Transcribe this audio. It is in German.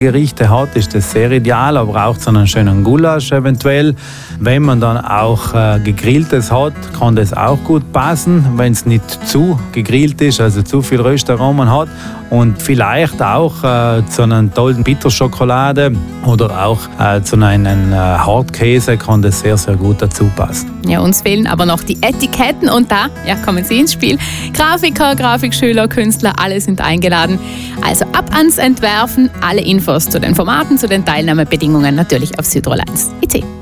Gerichte hat, ist das sehr ideal, aber braucht so einen schönen Gulasch eventuell. Wenn man dann auch gegrilltes hat, kann das auch gut passen, wenn es nicht zu gegrillt ist, also zu viel Röstaromen hat. Und vielleicht auch zu einer tollen Bitterschokolade oder auch zu einem Hartkäse kann das sehr, sehr gut dazu passen. Ja, uns fehlen aber noch die Etiketten und da kommen Sie ins Spiel. Grafiker, Grafikschüler, Künstler, alle sind eingeladen. Also ab ans Entwerfen, alle Infos zu den Formaten, zu den Teilnahmebedingungen natürlich auf südtirol1.it.